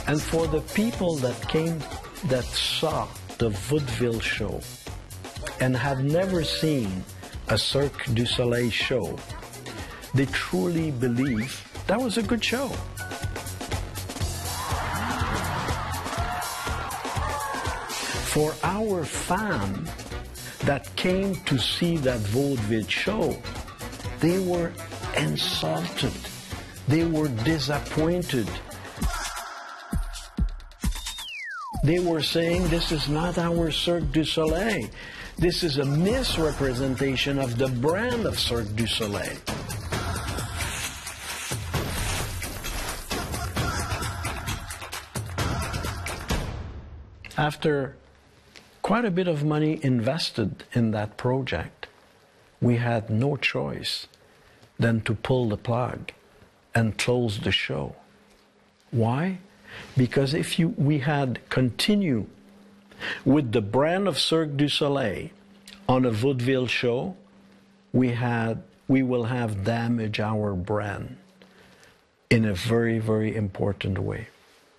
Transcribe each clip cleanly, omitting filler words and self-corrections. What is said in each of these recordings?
And for the people that came, that saw the Vaudeville show and had never seen a Cirque du Soleil show, they truly believe that was a good show. For our fans that came to see that vaudeville show, they were insulted. They were disappointed. They were saying, this is not our Cirque du Soleil. This is a misrepresentation of the brand of Cirque du Soleil. After quite a bit of money invested in that project, we had no choice than to pull the plug and close the show. Why? Because if we had continued with the brand of Cirque du Soleil on a vaudeville show, we will have damaged our brand in a very, very important way.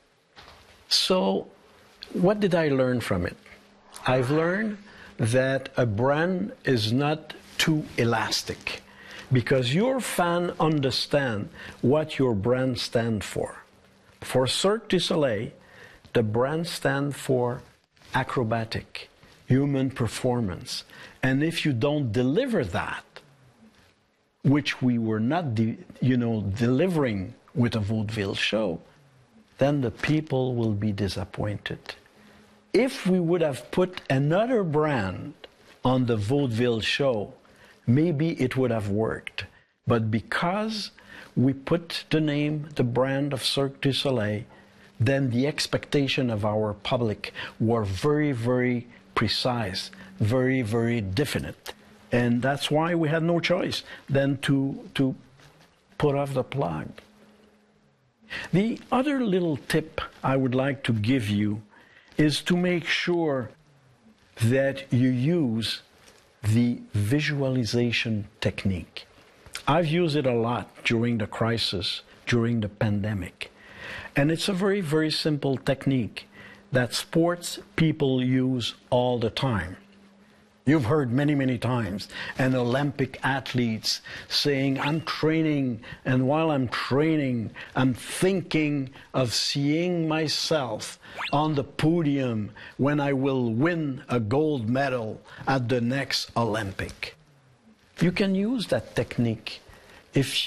So, what did I learn from it? I've learned that a brand is not too elastic, because your fans understand what your brand stands for. For Cirque du Soleil, the brand stands for acrobatic, human performance. And if you don't deliver that, which we were not delivering with a vaudeville show, then the people will be disappointed. If we would have put another brand on the vaudeville show, maybe it would have worked. But because we put the name, the brand of Cirque du Soleil, then the expectation of our public were very, very precise, very, very definite. And that's why we had no choice than to put off the plug. The other little tip I would like to give you is to make sure that you use the visualization technique. I've used it a lot during the crisis, during the pandemic. And it's a very, very simple technique that sports people use all the time. You've heard many, many times an Olympic athletes saying, I'm training, and while I'm training, I'm thinking of seeing myself on the podium when I will win a gold medal at the next Olympic. You can use that technique if